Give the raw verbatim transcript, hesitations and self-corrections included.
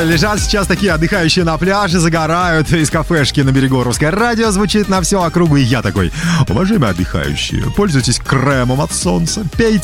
лежат сейчас такие отдыхающие на пляже, загорают из кафешки на берегу. Русское радио звучит на всю округу. И я такой: уважаемые отдыхающие, пользуйтесь кремом от солнца, пейте